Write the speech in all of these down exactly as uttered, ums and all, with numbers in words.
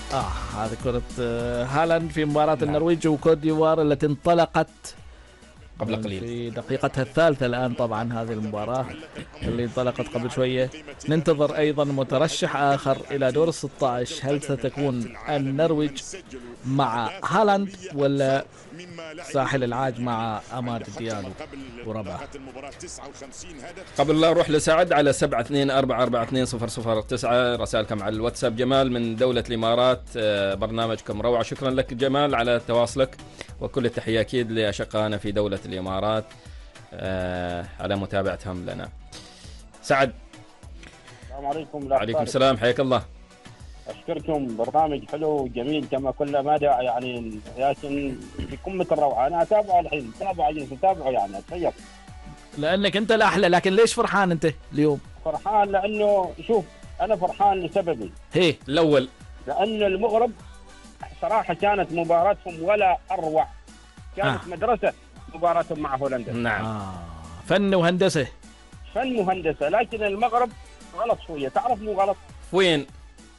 اه هذه كرة آه هالاند في مباراة نعم. النرويج وكوت ديفوار التي انطلقت قبل قليل في دقيقتها الثالثة الآن. طبعا هذه المباراة اللي انطلقت قبل شوية. ننتظر أيضا مترشح آخر إلى دور الستة عشر. هل ستكون النرويج مع هالاند ولا ساحل العاج مع أماد ديالو ورباح؟ قبل لا أروح لسعد على سبعة اثنين أربعة أربعة اثنين صفر صفر تسعة رسائلكم على الواتساب. جمال من دولة الإمارات، برنامجكم روعة. شكرا لك جمال على تواصلك، وكل التحية أكيد لأشقائنا في دولة الإمارات على متابعتهم لنا. سعد. السلام عليكم. وعليكم السلام، حياك الله. أشكركم، برنامج حلو وجميل كما كل مدى يعني، لكن في قمة الروعة. أنا أتابعه الحين، أتابعه أتابعه يعني أتخيل. لأنك أنت الأحلى، لكن ليش فرحان أنت اليوم؟ فرحان لأنه شوف أنا فرحان لسببي. هي الأول لأن المغرب صراحة كانت مباراتهم ولا أروع، كانت آه. مدرسة مباراتهم مع هولندا. نعم آه. فن وهندسة، فن وهندسة، لكن المغرب غلط شوية. تعرف مو غلط وين؟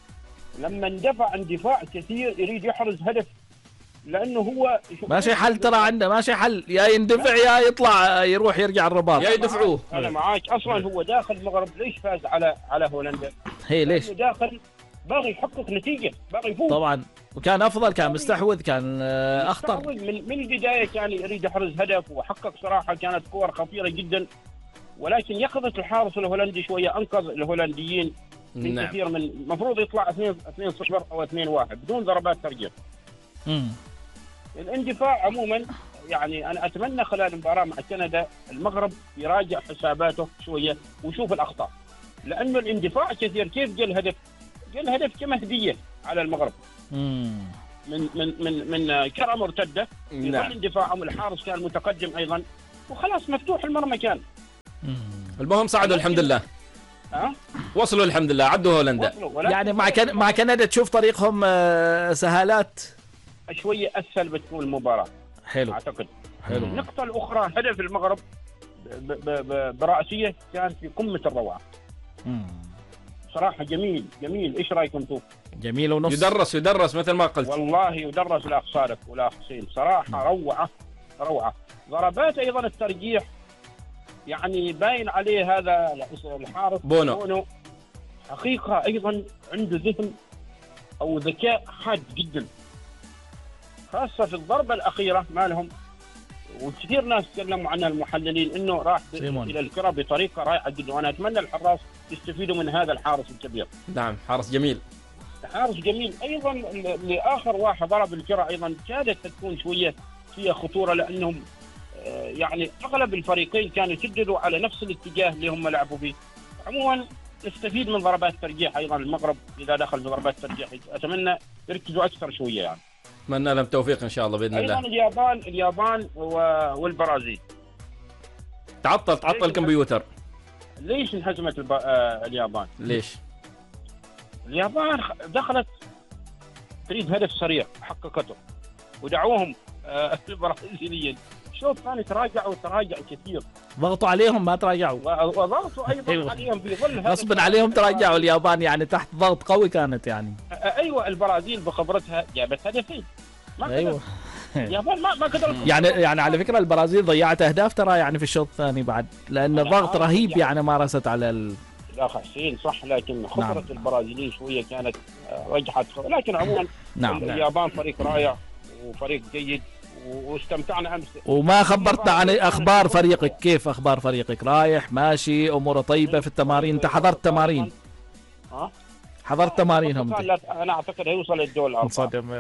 لما اندفع اندفاع كثير يريد يحرز هدف، لانه هو ماشي حل ترى عنده، ماشي حل، يا يندفع يا يطلع يروح يرجع الرباط يا يدفعوه. انا معاك. اصلا هو داخل المغرب ليش فاز على على هولندا؟ هي ليش داخل باغي يحقق نتيجه، باغي يفوز طبعا، وكان افضل، كان مستحوذ، كان اخطر من من البدايه، كان يريد يحرز هدف وحقق. صراحه كانت كور خطيره جدا، ولكن يقظه الحارس الهولندي شويه انقذ الهولنديين من نعم. كثير من المفروض يطلع اثنين صفر او اثنين واحد بدون ضربات ترجيح. امم الاندفاع عموما يعني انا اتمنى خلال المباراه مع كندا المغرب يراجع حساباته شويه ويشوف الاخطاء، لانه الاندفاع كثير. كيف جاء الهدف؟ جاء الهدف كمهديه على المغرب. امم من من من من كره مرتده في نعم. اندفاعهم، الحارس كان متقدم ايضا، وخلاص مفتوح المرمى كان. المهم صعدوا الحمد لله. ها؟ وصلوا الحمد لله، عدوا هولندا. يعني مع كن... مع كندا تشوف طريقهم سهالات شويه اسهل بتكون المباراه. حلو اعتقد. حلو. النقطه الاخرى، هدف المغرب ب... ب... ب... براسيه كان في قمه الروعه. امم صراحه جميل جميل. ايش رايكم انتم؟ جميل ونص. يدرس يدرس مثل ما قلت. والله يدرس الاخ صادق والاخ حسين. صراحه روعه روعه. ضربات ايضا الترجيح يعني باين عليه هذا الحارس بونو. بونو حقيقه ايضا عنده ذهن او ذكاء حاد جدا، خاصه في الضربه الاخيره مالهم. وكثير ناس تكلموا عنها المحللين انه راح سيمون. الى الكره بطريقه رائعه جدا، وانا اتمنى الحراس يستفيدوا من هذا الحارس الكبير. نعم حارس جميل. حارس جميل ايضا. لاخر واحد ضرب الكره ايضا كادت تكون شويه فيها خطوره، لانهم يعني اغلب الفريقين كانوا يسددوا على نفس الاتجاه اللي هم لعبوا به. عموما نستفيد من ضربات الترجيح ايضا. المغرب اذا دخل بضربات الترجيح اتمنى يركزوا اكثر شويه يعني. اتمنى لهم توفيق ان شاء الله باذن الله. ايضا اليابان اليابان والبرازيل. تعطل تعطل الكمبيوتر. ليش انهزمت الب... آه اليابان؟ ليش؟ اليابان دخلت تريد هدف سريع حققته، ودعوهم آه البرازيليين. الشوط الثاني تراجعوا تراجع كثير. ضغطوا عليهم ما تراجعوا. وضغطوا ايضا أيوة. عليهم في ظل غصبا عليهم تراجعوا اليابان، يعني تحت ضغط قوي كانت يعني. ايوه البرازيل بخبرتها جابت هدفين. ما ايوه اليابان ما ما قدرت. يعني يعني على فكره البرازيل ضيعت اهداف ترى يعني في الشوط الثاني بعد، لان ضغط رهيب يعني, يعني مارست على ال... الاخ حسين صح، لكن خبره نعم. البرازيليين شويه كانت رجحت، لكن عموما نعم. اليابان فريق رائع وفريق جيد واستمتعنا امس. وما خبرتنا عن اخبار فريقك، كيف اخبار فريقك؟ رايح ماشي اموره طيبه في التمارين؟ انت حضرت تمارين؟ ها حضرت تمارينهم؟ انا اعتقد هيوصل للدور الاربعه.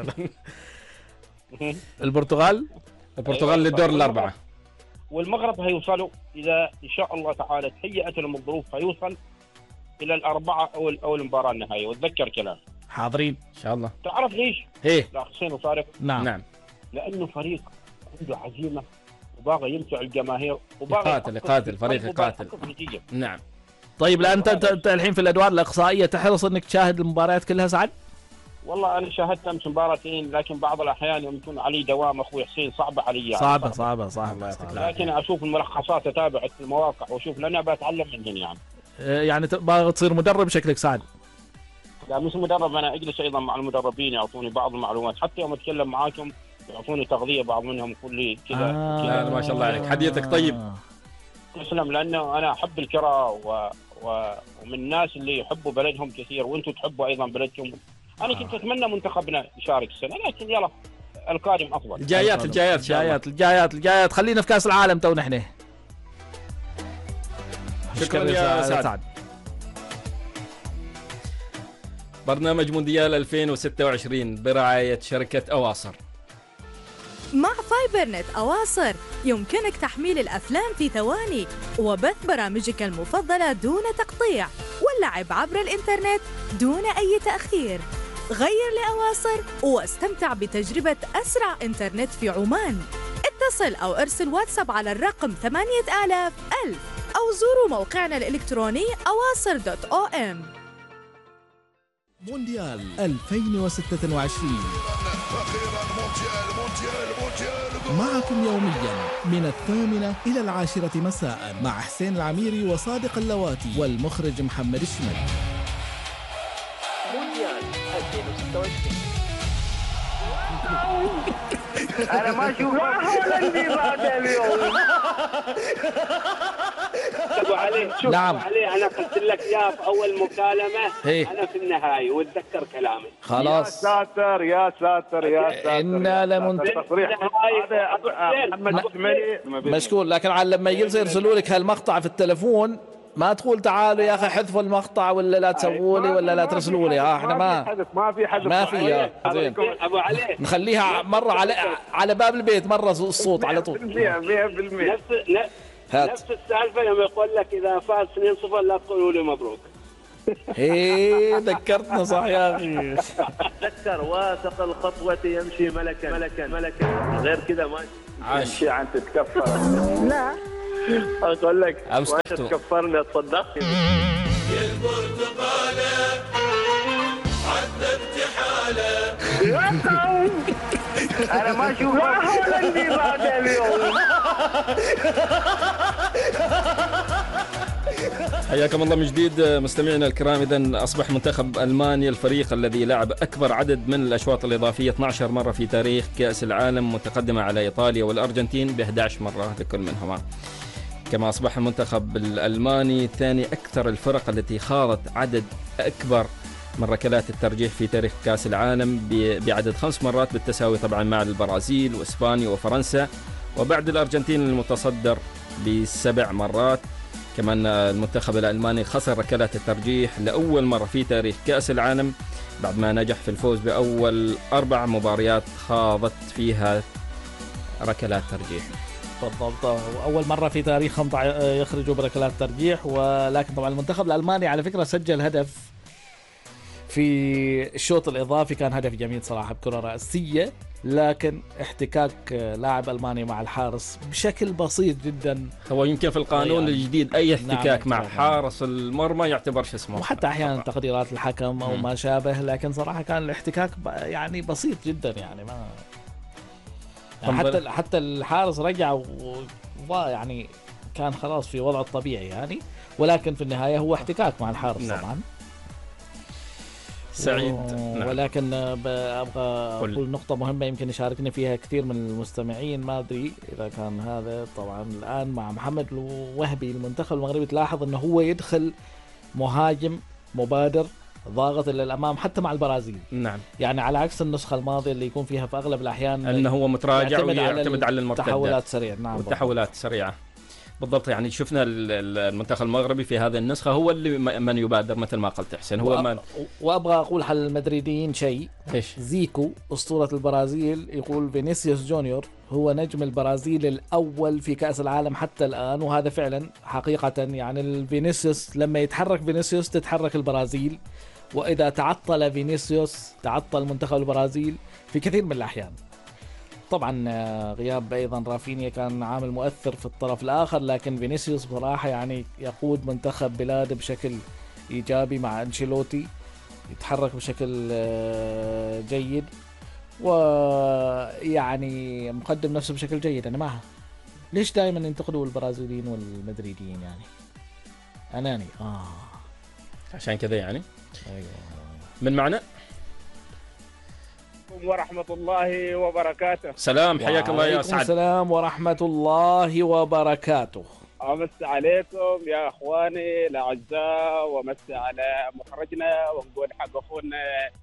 البرتغال البرتغال للدور الاربعه، والمغرب هيوصلوا اذا ان شاء الله تعالى تهيئت لهم الظروف، هيوصل الى الاربعه او او المباراه النهائيه. وتذكر كلام حاضرين ان شاء الله. تعرف ليش؟ ايه لا حسين وصارف. نعم نعم لانه فريق عنده عزيمه وباغي يمتع الجماهير وباغي يقاتل يقاتل فريق يقاتل. نعم. طيب لا انت انت الحين في الادوار الاقصائيه تحرص انك تشاهد المباريات كلها سعد؟ والله انا شاهدت امس مباراتين، لكن بعض الاحيان يوم يكون علي دوام اخوي حسين صعبه علي يعني. صعبه صعبه صعبه, صعبة. لكن اشوف الملخصات، اتابع المواقع واشوف، لأنا بتعلم منهم يعني. يعني باغي تصير مدرب شكلك سعد؟ لا مش مدرب، انا اجلس ايضا مع المدربين يعطوني بعض المعلومات، حتى يوم اتكلم معاكم يعطوني تغذيه، بعض منهم يقول لي كذا. آه. لا ما شاء الله عليك، حديثك طيب. تسلم، لانه انا احب الكره و... و... ومن الناس اللي يحبوا بلدهم كثير، وانتم تحبوا ايضا بلدكم. انا كنت اتمنى منتخبنا يشارك السنه، لكن يلا القادم افضل. الجايات الجايات الجايات الجايات الجايات خلينا في كاس العالم تو نحن. شكرا يا سعد. سعد. برنامج مونديال ألفين وستة وعشرين برعاية شركة أواصر. مع فايبر نت أواصر يمكنك تحميل الأفلام في ثواني وبث برامجك المفضلة دون تقطيع واللعب عبر الإنترنت دون أي تأخير. غير لأواصر واستمتع بتجربة أسرع إنترنت في عمان. اتصل أو ارسل واتساب على الرقم ثمانية آلاف ألف أو زوروا موقعنا الإلكتروني أواصر دوت أو إم. مونديال ألفين وستة وعشرين معكم يوميا من الثامنة إلى العاشرة مساء مع حسين العميري وصادق اللواتي والمخرج محمد الشمل. مونديال ألفين وستة وعشرين. أنا ما أشوف هولندي بعد اليوم. أبو علي شوف. نعم. أبو علي أنا قلت لك يا في أول مكالمة. هي. أنا في النهاية واتذكر كلامي. خلاص. يا ساتر يا ساتر يا ساتر. إنا لمن تصريح محمد الشمالي مشكور، لكن على لما يرسلوا لك هالمقطع في التلفون ما تقول تعالوا يا اخي حذفوا المقطع ولا لا تسووا لي ولا لا ترسلوا لي. اه احنا ما ما في حدث ما في يا زين. أبو علي نخليها مره على على باب البيت مره الصوت على طول. مية بالمية نفس نفس السالفة لما يقول لك إذا فاز اثنين صفر لا تقولوا لي مبروك. ايه ذكرتنا صح يا اخي. تذكر واثق الخطوة يمشي ملكا ملكا ملكا، غير كذا ما يمشي عن تتكفر. لا أقول لك أمس تكفرنا تصدق. يا البرتقالة عدت حالة. أنا ما أشوف هولندي بعد اليوم. حياكم الله من جديد مستمعينا الكرام. إذن أصبح منتخب ألمانيا الفريق الذي لعب أكبر عدد من الأشواط الإضافية اثنتي عشرة مرة في تاريخ كأس العالم، متقدمة على إيطاليا والأرجنتين ب إحدى عشرة مرة لكل منهما. كما أصبح المنتخب الألماني ثاني أكثر الفرق التي خاضت عدد أكبر من ركلات الترجيح في تاريخ كأس العالم بعدد خمس مرات بالتساوي طبعا مع البرازيل وإسبانيا وفرنسا، وبعد الأرجنتين المتصدر بسبع مرات. كمان المنتخب الألماني خسر ركلات الترجيح لأول مرة في تاريخ كأس العالم بعد ما نجح في الفوز بأول أربع مباريات خاضت فيها ركلات ترجيح. بالضبط، أول مرة في تاريخهم يخرجوا بركلات ترجيح. ولكن طبعا المنتخب الألماني على فكرة سجل هدف في الشوط الإضافي، كان هدف جميل صراحة بكرة رأسية، لكن احتكاك لاعب ألماني مع الحارس بشكل بسيط جدا. هو يمكن في القانون يعني الجديد أي احتكاك نعم مع حارس المرمى يعتبر شو اسمه، وحتى أحيانا تقديرات الحكم أو ما شابه، لكن صراحة كان الاحتكاك يعني بسيط جدا. يعني ما يعني حتى حتى الحارس رجع و... يعني كان خلاص في وضعه الطبيعي يعني، ولكن في النهاية هو احتكاك مع الحارس. نعم. طبعا سعيد. نعم. ولكن أبغى أقول نقطة مهمة يمكن يشاركني فيها كثير من المستمعين، ما أدري إذا كان هذا. طبعا الآن مع محمد الوهبي المنتخب المغربي تلاحظ أنه هو يدخل مهاجم مبادر ضاغط إلى الأمام حتى مع البرازيل. نعم. يعني على عكس النسخة الماضية اللي يكون فيها في أغلب الأحيان أنه هو متراجع ويعتمد على, على المرتدات، تحولات سريعة. نعم والتحولات سريعة بالضبط. يعني شفنا المنتخب المغربي في هذه النسخة هو اللي من يبادر مثل ما قلت حسين. هو من وأبغى أقول حل المدريديين شيء. إيش؟ زيكو أسطورة البرازيل يقول فينيسيوس جونيور هو نجم البرازيل الأول في كأس العالم حتى الآن، وهذا فعلا حقيقة. يعني الفينيسيوس لما يتحرك فينيسيوس تتحرك البرازيل، وإذا تعطل فينيسيوس تعطل منتخب البرازيل في كثير من الأحيان. طبعا غياب أيضا رافينيا كان عامل مؤثر في الطرف الآخر، لكن فينيسيوس بصراحة يعني يقود منتخب بلاده بشكل إيجابي مع أنشيلوتي، يتحرك بشكل جيد ويعني مقدم نفسه بشكل جيد. أنا معها. ليش دائما ينتقدوا البرازيليين والمدريديين؟ يعني أناني آه عشان كذا يعني. أيوة. من معنا؟ ورحمة الله وبركاته. سلام، حياك الله يا سعد. السلام ورحمة الله وبركاته. أمسي عليكم يا أخواني الأعزاء، ومسي على مخرجنا، ونقول حق أخونا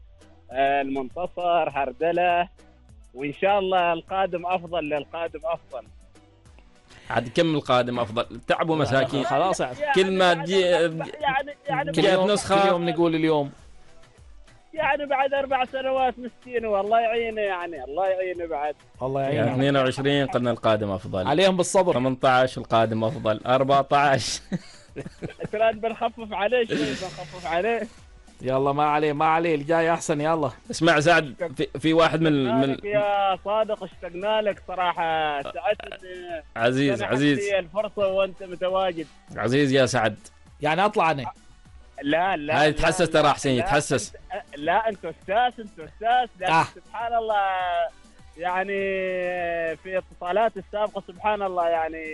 المنتصر هردلة، وإن شاء الله القادم أفضل للقادم أفضل. عاد كم القادم أفضل؟ تعبوا مساكين خلاص يعني كل ما تجي يعني يعني كل جاءت يوم نسخة. كل يوم نقول اليوم يعني بعد أربع سنوات مسكين، والله يعينه، يعني الله يعينه بعد. الله يعني يعينك اثنين وعشرين قلنا القادم أفضل، عليهم بالصبر. ثمانية عشر القادم أفضل، أربعة عشر ترى بنخفف عليه شوي، بنخفف عليه. يلا ما عليه ما عليه، الجاي أحسن. يلا اسمع سعد، في, في واحد من من يا صادق اشتقنا لك صراحة، سعدت عزيز عزيز الفرصة وأنت متواجد. عزيز يا سعد، يعني أطلع أنا. لا لا هاي لا تحسس لا ترى حسين، لا، يتحسس. أنت- لا أنت أستاذ، أنت أستاذ، لكن آه. سبحان الله يعني في اتصالات السابقة سبحان الله يعني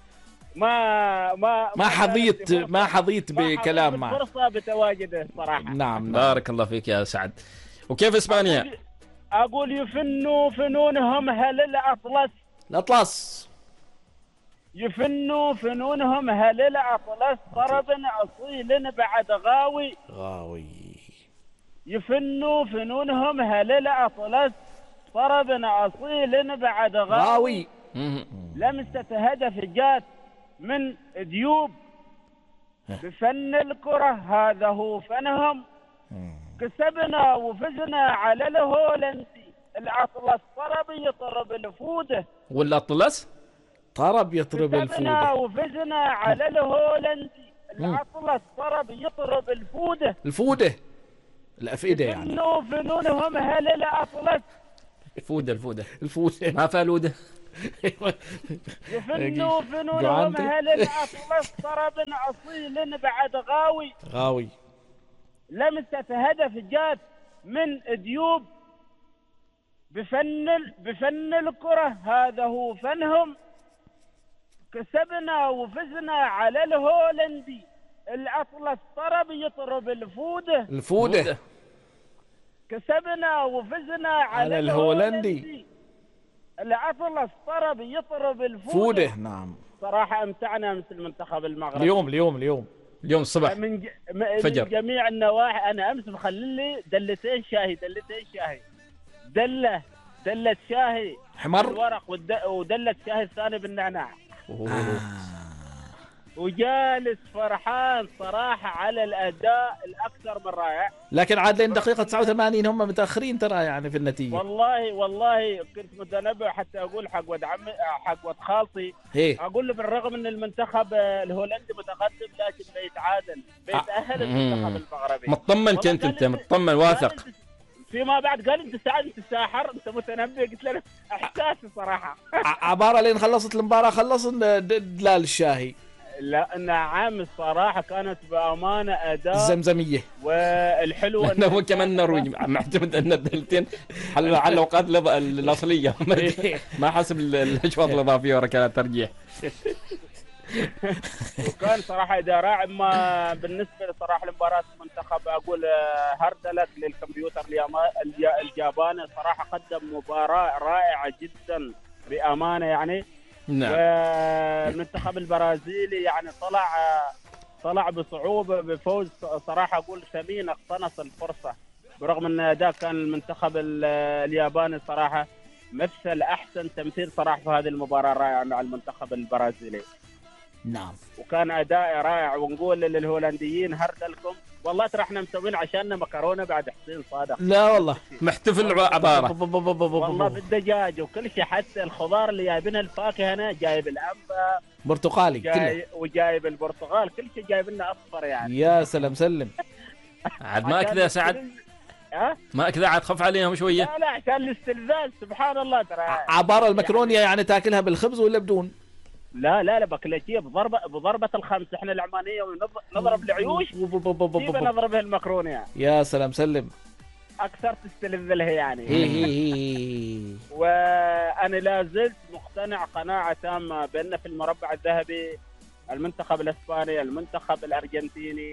ما ما ما حظيت ما حظيت بكلام معك. فرصة بتواجده صراحة. نعم نعم. بارك الله فيك يا سعد. وكيف اسبانيا؟ أقول يفنوا فنونهم هل الأطلس، الأطلس يفنوا فنونهم هل الأطلس، طرب أصيل بعد غاوي. غاوي يفنوا فنونهم هل الأطلس، طرب أصيل بعد غاوي. غاوي مم. لمسة هدف جات من ديوب، بفن الكرة هذا هو فنهم. كسبنا وفزنا على الهولندي، الأطلس طرب يطرب الفودة. والأطلس؟ طرب يطرب كسبنا الفودة. وفزنا على الهولندي، الأطلس طرب يطرب الفودة. الفودة الأفئدة يعني. فنوا فنونهم هل الأطلس، الفودة الفودة الفودة ما فالودة. يفنوا فنونهم جوعنتي. هل الأطلس، طرب أصيل بعد غاوي. غاوي لمسة هدف جات من ديوب، بفن بفن الكرة هذا هو فنهم. كسبنا وفزنا على الهولندي، الأطلس طرب يطرب الفودة. الفودة كسبنا وفزنا على, على الهولندي، الأطلس طرب يطرب الفودة. فودة. نعم صراحة امتعنا مثل المنتخب المغربي اليوم اليوم اليوم اليوم الصبح من, ج... م- فجر. من جميع النواحي. أنا أمس مخلي لي دلتين شاهي، دلتين شاهي، دلة دلة شاهي حمر. الورق والد... ودلة شاهي الثاني بالنعناع. آه. وجالس فرحان صراحة على الأداء الأكثر من رائع. لكن عاد لين دقيقة تسعة وثمانين هم متأخرين ترى يعني في النتيجة. والله والله كنت متنبأ حتى أقول حق ود عمي حق ود خالتي، ايه أقول له بالرغم أن المنتخب الهولندي متقدم لكن بيتعادل بيتأهل المنتخب المغربي. مطمن كنت انت، مطمن واثق. فيما بعد قال انت سعد انت ساحر انت متنبئ، قلت له احساسي صراحه. ع- عبارة لين خلصت المباراة خلص دلال الشاهي لا نعم الصراحه كانت بامانه اداء الزمزمية والحلوه. انه هو كمان نرويج معتمد ان الدلتين على على الاوقات الإض- الاصليه ما حسب ال- الاشواط الاضافيه وركلات ترجيح. وكان صراحه اداء رائع. ما بالنسبه صراحه لمباراه المنتخب اقول آه، هاردلك للكمبيوتر الياما- اليا- الياباني صراحه قدم مباراه رائعه جدا بامانه يعني. نعم والمنتخب البرازيلي يعني طلع طلع بصعوبة بفوز صراحة أقول ثمين، اقتنص الفرصة برغم أن أداء كان المنتخب ال- الياباني صراحة مثل أحسن تمثيل صراحة في هذه المباراة الرائعة مع المنتخب البرازيلي. نعم وكان أداء رائع. ونقول للهولنديين هردلكم والله ترى احنا مسوين عشاننا مكرونة بعد حسين صادق. لا والله محتفل عباره والله بالدجاج وكل شيء، حتى الخضار اللي جايبينها الفاكهة هنا جايب العنبة برتقالي كله. جاي وجايب البرتقال، كل شيء جايب لنا اصفر يعني. يا سلام سلم. عاد ما كذا سعد، ها ما كذا عاد خف عليهم شويه. لا لا عشان الاستلذاذ سبحان الله ترى. عبارة المكرونية يعني تاكلها بالخبز ولا بدون؟ لا لا لا بكلاتيه بضربه بضربه الخمس، احنا العمانيه ونضرب العيوش كيف نضربها المكرونه يعني. يا سلام سلم. اكثر تستلذ لها يعني. هي هي هي. وانا لا زلت مقتنع قناعه تامه بان في المربع الذهبي المنتخب الاسباني، المنتخب الارجنتيني،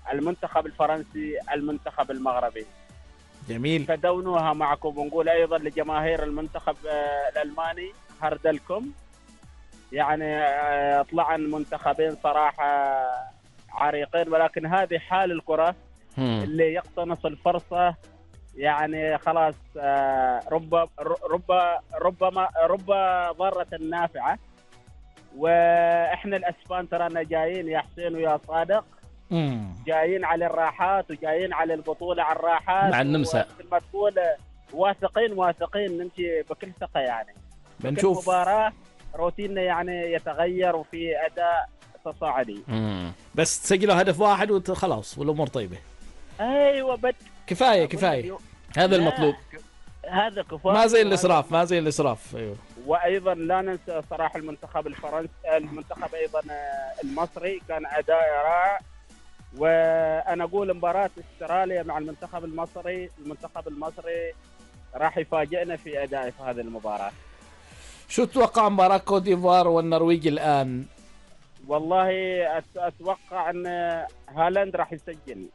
المنتخب الفرنسي المنتخب المغربي. جميل. تدونوها معكم، ونقول ايضا لجماهير المنتخب الالماني هردلكم، يعني طلعن منتخبين صراحه عريقين، ولكن هذه حال الكره اللي يقتنص الفرصه، يعني خلاص رب رب ربما رب ضاره نافعه. واحنا الاسبان ترانا جايين يا حسين ويا صادق، مم. جايين على الراحات وجايين على البطوله على الراحات مع النمسا، مثل ما تقول واثقين واثقين نمشي بكل ثقه. يعني بنشوف مباراه روتيننا يعني يتغير وفي اداء تصاعدي. مم. بس تسجلوا هدف واحد وخلاص والامور طيبه. ايوه بد كفايه كفايه، هذا المطلوب. هذا كفايه، ما زي الاسراف ما زي الاسراف. ايوه. وايضا لا ننسى صراحه المنتخب الفرنسي، المنتخب ايضا المصري كان اداء رائع. وانا اقول مباراه استراليا مع المنتخب المصري، المنتخب المصري راح يفاجئنا في ادائه في هذه المباراه. شو تتوقع مباراه كوت ديفوار والنرويج الان؟ والله اتوقع ان هالاند راح يسجل.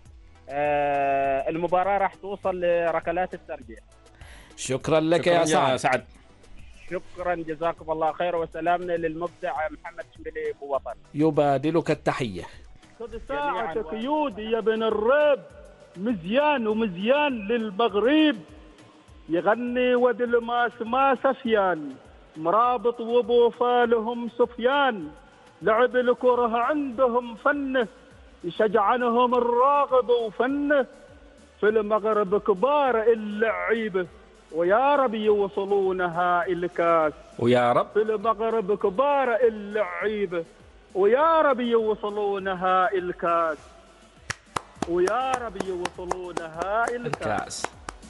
المباراه راح توصل لركلات الترجيح. شكرا لك شكرا يا يا سعد. سعد. شكرا جزاكم الله خير، وسلامنا للمبدع محمد شميلي ابو وطن. يبادلك التحيه. خذ ساعتك يودي يا بن الريب، مزيان ومزيان للمغرب، يغني ود الماس ما سفيان، مرابط وابو فالهم سفيان، لعب الكره عندهم فنه، يشجعنهم الراغب وفنه، في المغرب كبار اللعيبه، ويا رب يوصلونها الكاس. ويا رب في المغرب كبار اللعيبه، ويا رب يوصلونها الكاس، ويا رب يوصلونها الكاس. الكاس.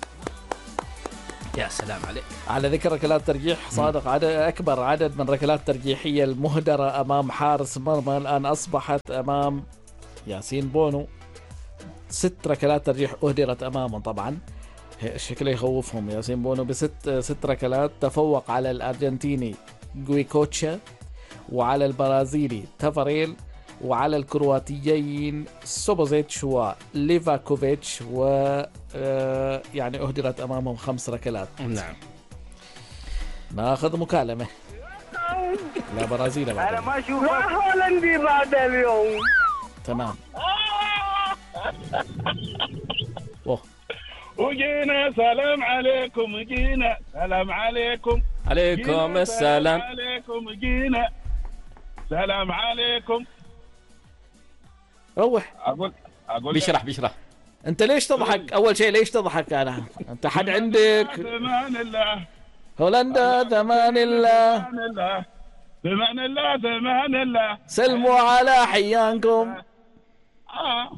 يا سلام عليك. على ذكر ركلات ترجيح، صادق عدد أكبر عدد من ركلات ترجيحية المهدرة أمام حارس مرمى الآن أصبحت أمام ياسين بونو. ست ركلات ترجيح أهدرت أمامه، طبعا شكله يخوفهم. ياسين بونو بست ست ركلات، تفوق على الأرجنتيني جويكوتشا، وعلى البرازيلي تافاريل، وعلى الكرواتيين سوبوزيتش وليفاكوفيتش، و يعني أهدرت أمامهم خمس ركلات. نعم. ناخذ مكالمة. لا برازيل بعد. أنا ما أشوف هولندي بعد اليوم. تمام. أوه. وجينا سلام عليكم، جينا سلام عليكم، عليكم السلام عليكم، جينا سلام عليكم. روح. أقول أقول بيشرح بيشرح. أنت ليش تضحك؟ أول شيء ليش تضحك؟ أنا أنت حد عندك ثمان الله هولندا، ثمان الله ثمان الله ثمان الله ثمان الله، سلموا على حيانكم. آه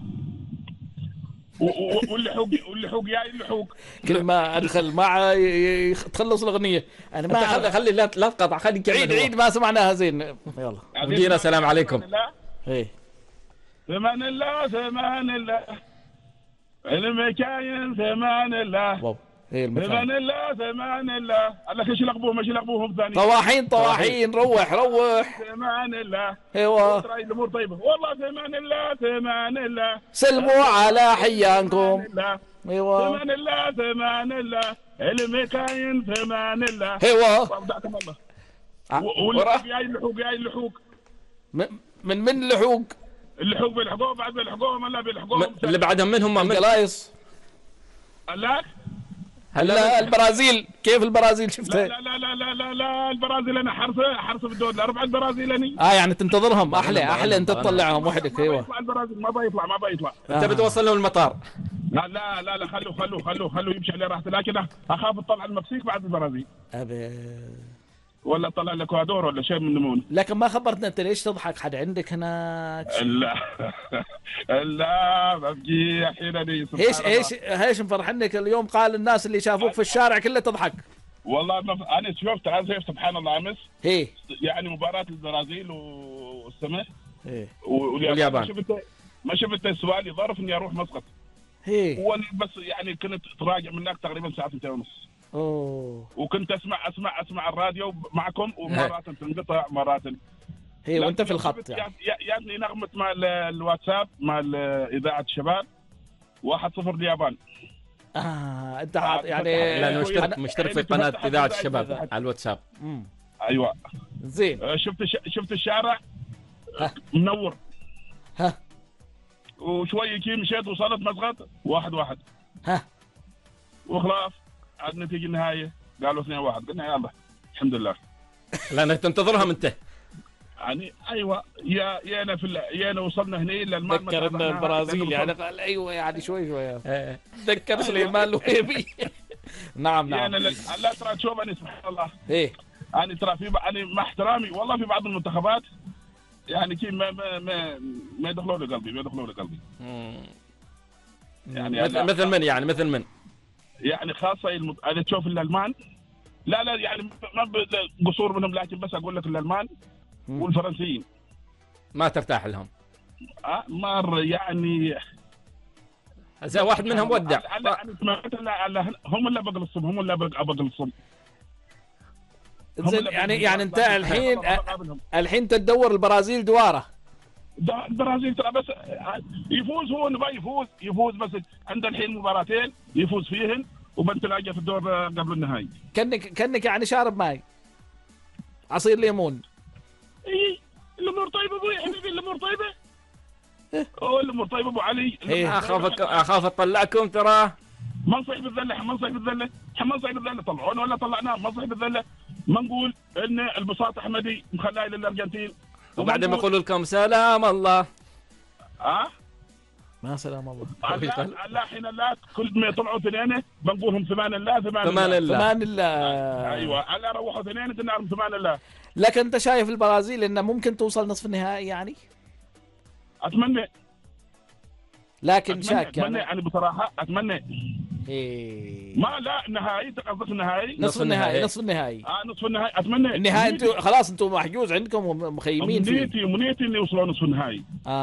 واللحوق واللحوق يا اللحوق. كل ما ادخل مع تخلص الاغنيه انا ما خلي خلي لا لا تقطع، خلي نكمل. عيد عيد ما سمعناها زين. يلا جينا سلام عليكم. ايه ثمان الله ثمان الله، المكاين ثمان الله. واو ايه المكان. ثمان الله ثمان الله. الله ايش يلقبوهم ايش يلقبوهم ثاني. طواحين طواحين. روح روح. ثمان الله. ايوه الامور طيبه والله. ثمان الله ثمان الله، سلموا على حيانكم. ايوه ثمان الله ثمان الله، المكاين ثمان الله. ايوه وابدعكم الله. واللحوق يا اللحوق يا اللحوق. من من اللحوق؟ اللحوق بالحقوق بعد بالحقوق ولا بالحقوق اللي بعدهم منهم من القلايص. لا هلا البرازيل كيف البرازيل شفتها؟ لا لا لا لا لا لا البرازيل انا حرصه حرصه بالدور الاربعه البرازيلاني. اه يعني تنتظرهم. احلى احلى انت تطلعهم وحدك. ايوه ما البرازيل ما بيطلع ما بيطلع. انت بتوصل لهم المطار. لا لا لا لا خلوه خلوه خلوه خلوه يمشي على راحته، لكن اخاف اطلع المكسيك بعد البرازيل. ابي ولا اطلع الاكوادور ولا شيء من نمون. لكن ما خبرتنا انت ليش تضحك؟ حد عندك هناك؟ لا لا ببكي حينني. ايش ايش ايش مفرحنك اليوم؟ قال الناس اللي شافوك في الشارع كله تضحك. والله انا شفت انا سبحان الله امس ايه يعني مباراه البرازيل والسماء ايه واليابان. ما شفت ما شفت سؤالي ظرف اني اروح مسقط. ايه بس يعني كنت تراجع من هناك تقريبا ساعه اثنتين ونص. اوه وكنت اسمع اسمع اسمع الراديو معكم، ومرات تنقطع مرات. هي وانت في الخط يعني جاتني نغمه مع الواتساب مع اذاعه الشباب واحد صفر اليابان. اه انت حاط يعني لا مشترك مشترك في قناه اذاعه الشباب على الواتساب. امم ايوه زين. شفت شفت الشارع منور. ها وشوي كي مشيت وصلت مسقط واحد واحد. ها وخلاص عاد نتيجه النهايه قالوا اثنين واحد قلنا يلا الحمد لله. لانك تنتظرهم انت. يعني ايوه يا يانا في يانا وصلنا هنا للمال. ذكرنا البرازيل يعني قال ايوه يعني شوي شوي ذكر سليمان الوهيبي. نعم نعم. يعني لا ترى تشوف انا سبحان الله. ايه انا ترى في انا مع احترامي والله في بعض المنتخبات يعني كي ما ما ما, ما يدخلوا لقلبي ما يدخلوا لقلبي. يعني مثل مثل من يعني مثل من؟ يعني خاصه المت... انا تشوف الالمان لا لا يعني ما قصور منهم لكن بس اقول لك الالمان والفرنسيين ما ترتاح لهم. أه مر يعني زي واحد منهم ودع. هم اللي بقلصهم هم اللي بقلصهم. زين يعني يعني انت الحين الحين تدور البرازيل دواره. البرازيل ترى بس يفوز هو نبغى يفوز يفوز بس عنده الحين مباراتين يفوز فيهن وبنتلاقى في الدور قبل النهائي. كانك كانك يعني شارب ماي عصير ليمون. اي الامور طيبه ابوي حبيبي الامور طيبه. اوه الامور طيبه ابو علي. اخافك اخاف اطلعكم ترى. ما نصيح بالذله ما نصيح بالذله ما نصيح بالذله طلعونا ولا طلعناه ما نصيح بالذله. ما نقول ان البساط احمدي مخلاه للارجنتين وبعدين بيقولوا لكم سلام الله. اه ما سلام الله. لا حين لا كل ما يطلعوا اثنين بنقولهم ثمان الله ثمان الله ثمان الله ثمان الله. ايوه على روحوا اثنين تنعرف ثمان الله. لكن انت شايف البرازيل انه ممكن توصل نصف النهائي يعني؟ اتمنى لكن أتمنى شاك اتمنى يعني يعني بصراحه اتمنى. إيه. ما لا نهائي قصدك النهائي نصف النهائي نصف النهائي اه نصف النهائي اتمنى النهائي انتم خلاص انتم محجوز عندكم مخيمين فيه. منيتي منيتي اني يوصلوا نصف النهائي. آه.